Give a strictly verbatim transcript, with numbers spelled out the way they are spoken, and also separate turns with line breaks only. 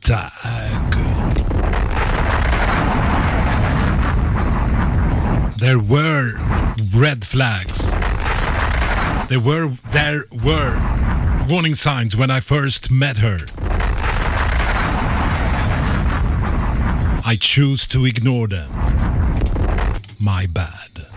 Tag. There were red flags. There were there were warning signs when I first met her. I choose to ignore them. My bad.